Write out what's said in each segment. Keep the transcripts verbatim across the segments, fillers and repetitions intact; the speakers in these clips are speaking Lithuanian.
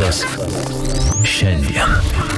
Aktualiausios šiandien.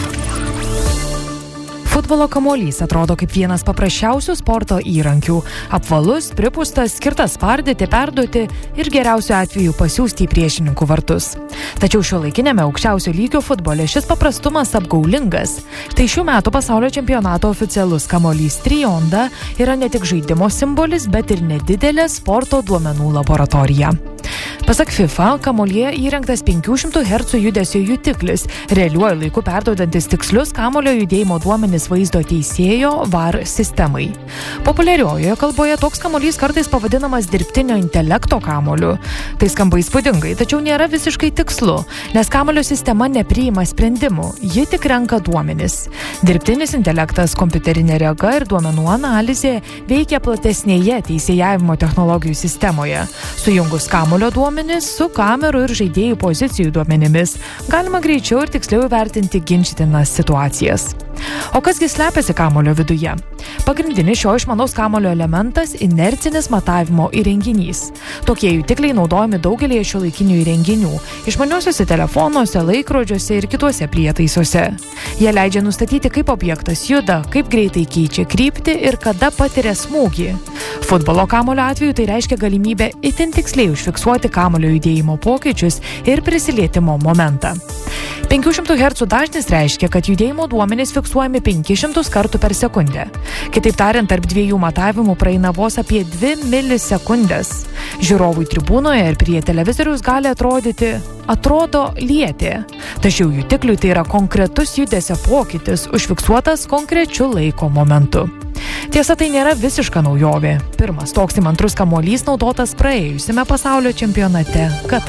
Futbolo kamuolys atrodo kaip vienas paprasčiausių sporto įrankių. Apvalus, pripūstas, skirtas spardyti, perduoti ir geriausiu atveju pasiųsti į priešininkų vartus. Tačiau šiuolaikinėme aukščiausio lygio futbole šis paprastumas apgaulingas. Tai šių metų pasaulio čempionato oficialus kamuolys Trionda yra ne tik žaidimo simbolis, bet ir nedidelė sporto duomenų laboratorija. Pasak FIFA, kamuolyje įrengtas penkių šimtų hercų judesio jutiklis, realiuoju laiku perduodantis tikslius kamulio judėjimo duomenis vaizdo teisėjo V A R sistemai. Populiariojoje kalboje toks kamuolys kartais pavadinamas dirbtinio intelekto kamuoliu. Tai skamba įspūdingai, tačiau nėra visiškai tikslu, nes kamulio sistema nepriima sprendimų, ji tik renka duomenis. Dirbtinis intelektas, kompiuterinė rega ir duomenų analizė veikia platesnėje teisėjavimo technologijų sistemoje. Sujungus kamulio duomenis su kamerų ir žaidėjų pozicijų duomenimis galima greičiau ir tiksliau įvertinti ginčytinas situacijas. O kasgi slepiasi kamulio viduje? Pagrindinis šio išmanaus kamulio elementas – inercinis matavimo įrenginys. Tokie jutikliai naudojami daugelėje šiuolaikinių įrenginių – išmaniuosiuose telefonuose, laikrodžiuose ir kituose prietaisuose. Jie leidžia nustatyti, kaip objektas juda, kaip greitai keičia kryptį ir kada patiria smūgį. Futbolo kamulio atveju tai reiškia galimybę itin tiksliai užfiksuoti kamulio judėjimo pokyčius ir prisilietimo momentą. penkių šimtų hercų dažnis reiškia, kad judėjimo duomenys fiksuojami penkis šimtus kartų per sekundę. Kitaip tariant, tarp dviejų matavimų praeina vos apie dvi milisekundės. Žiūrovui tribūnoje ir prie televizoriaus gali atrodyti, atrodo lietė. Tačiau jutikliui tai yra konkretus judesio pokytis, užfiksuotas konkrečiu laiko momentu. Tiesa, tai nėra visiška naujovė. Pirmas toks įmantrus kamuolys naudotas praėjusiame pasaulio čempionate Katare.